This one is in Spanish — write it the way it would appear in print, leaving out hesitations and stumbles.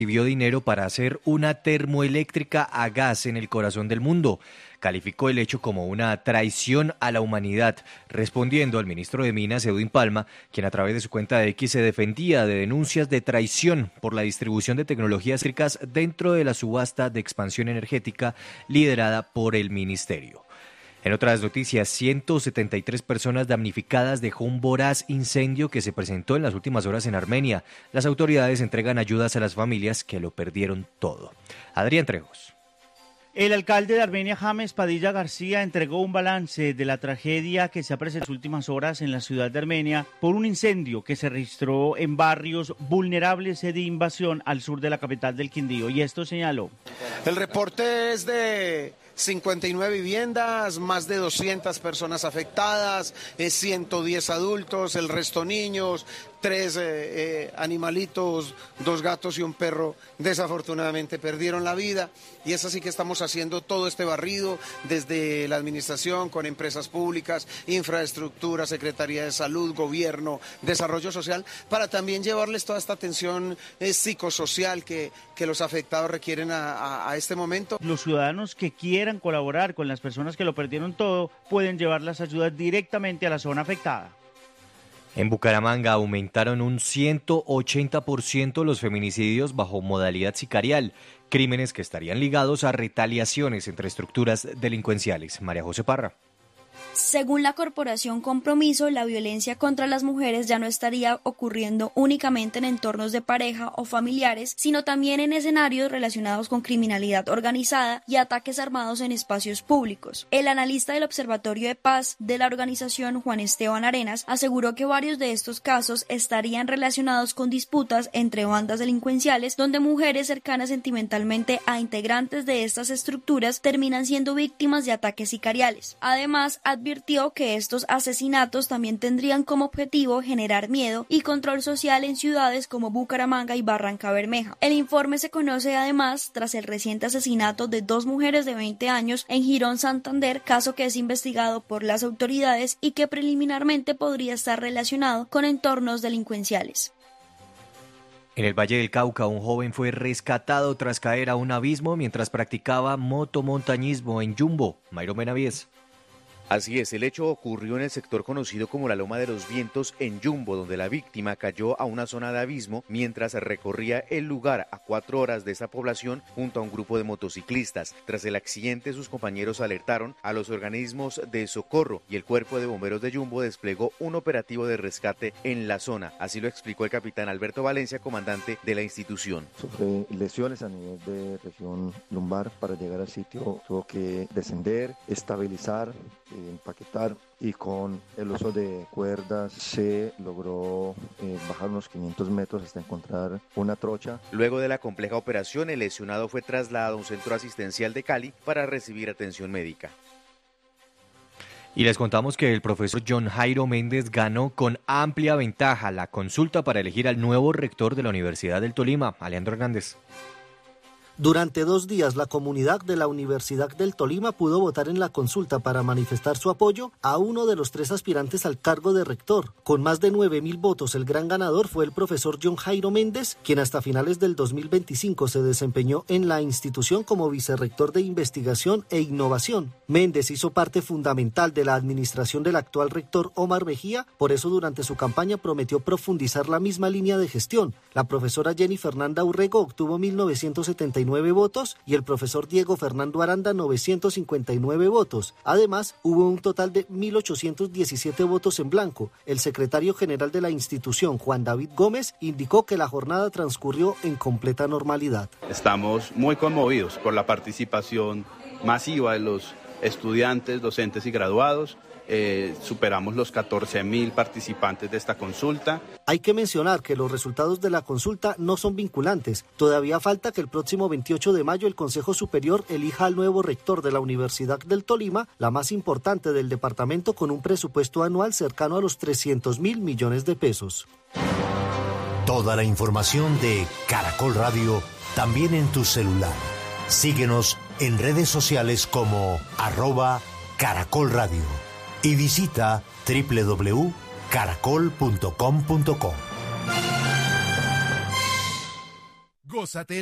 recibió dinero para hacer una termoeléctrica a gas en el corazón del mundo. Calificó el hecho como una traición a la humanidad, respondiendo al ministro de Minas, Edwin Palma, quien a través de su cuenta de X se defendía de denuncias de traición por la distribución de tecnologías eléctricas dentro de la subasta de expansión energética liderada por el ministerio. En otras noticias, 173 personas damnificadas dejó un voraz incendio que se presentó en las últimas horas en Armenia. Las autoridades entregan ayudas a las familias que lo perdieron todo. Adrián Trejos. El alcalde de Armenia, James Padilla García, entregó un balance de la tragedia que se ha presentado en las últimas horas en la ciudad de Armenia por un incendio que se registró en barrios vulnerables de invasión al sur de la capital del Quindío. Y esto señaló. El reporte es de 59 viviendas, más de 200 personas afectadas, 110 adultos, el resto niños, 3 animalitos, 2 gatos y un perro desafortunadamente perdieron la vida, y es así que estamos haciendo todo este barrido desde la administración con empresas públicas, infraestructura, Secretaría de Salud, Gobierno, Desarrollo Social, para también llevarles toda esta atención psicosocial que los afectados requieren a este momento. Los ciudadanos que quieran colaborar con las personas que lo perdieron todo pueden llevar las ayudas directamente a la zona afectada. En Bucaramanga aumentaron un 180% los feminicidios bajo modalidad sicarial, crímenes que estarían ligados a retaliaciones entre estructuras delincuenciales. María José Parra. Según la Corporación Compromiso, la violencia contra las mujeres ya no estaría ocurriendo únicamente en entornos de pareja o familiares, sino también en escenarios relacionados con criminalidad organizada y ataques armados en espacios públicos. El analista del Observatorio de Paz de la organización, Juan Esteban Arenas, aseguró que varios de estos casos estarían relacionados con disputas entre bandas delincuenciales, donde mujeres cercanas sentimentalmente a integrantes de estas estructuras terminan siendo víctimas de ataques sicariales. Además, advirtió que estos asesinatos también tendrían como objetivo generar miedo y control social en ciudades como Bucaramanga y Barrancabermeja. El informe se conoce además tras el reciente asesinato de 2 mujeres de 20 años en Girón, Santander, caso que es investigado por las autoridades y que preliminarmente podría estar relacionado con entornos delincuenciales. En el Valle del Cauca, un joven fue rescatado tras caer a un abismo mientras practicaba motomontañismo en Yumbo. Mayro Benavides. Así es, el hecho ocurrió en el sector conocido como la Loma de los Vientos en Yumbo, donde la víctima cayó a una zona de abismo mientras recorría el lugar a 4 horas de esa población junto a un grupo de motociclistas. Tras el accidente, sus compañeros alertaron a los organismos de socorro y el Cuerpo de Bomberos de Yumbo desplegó un operativo de rescate en la zona. Así lo explicó el capitán Alberto Valencia, comandante de la institución. Sufre lesiones a nivel de región lumbar. Para llegar al sitio tuvo que descender, estabilizar, empaquetar, y con el uso de cuerdas se logró bajar unos 500 metros hasta encontrar una trocha. Luego de la compleja operación, el lesionado fue trasladado a un centro asistencial de Cali para recibir atención médica. Y les contamos que el profesor John Jairo Méndez ganó con amplia ventaja la consulta para elegir al nuevo rector de la Universidad del Tolima, Alejandro Hernández. Durante 2 días, la comunidad de la Universidad del Tolima pudo votar en la consulta para manifestar su apoyo a uno de los 3 aspirantes al cargo de rector. Con más de 9.000 votos, el gran ganador fue el profesor John Jairo Méndez, quien hasta finales del 2025 se desempeñó en la institución como vicerrector de investigación e innovación. Méndez hizo parte fundamental de la administración del actual rector Omar Mejía, por eso durante su campaña prometió profundizar la misma línea de gestión. La profesora Jenny Fernanda Urrego obtuvo 1.979 votos y el profesor Diego Fernando Aranda 959 votos. Además, hubo un total de 1.817 votos en blanco. El secretario general de la institución, Juan David Gómez, indicó que la jornada transcurrió en completa normalidad. Estamos muy conmovidos por la participación masiva de los estudiantes, docentes y graduados. Superamos los 14.000 participantes de esta consulta. Hay que mencionar que los resultados de la consulta no son vinculantes. Todavía falta que el próximo 28 de mayo el Consejo Superior elija al nuevo rector de la Universidad del Tolima, la más importante del departamento, con un presupuesto anual cercano a los 300.000 millones de pesos. Toda la información de Caracol Radio también en tu celular. Síguenos en redes sociales como @Caracol Radio. Y visita www.caracol.com.co. Gózate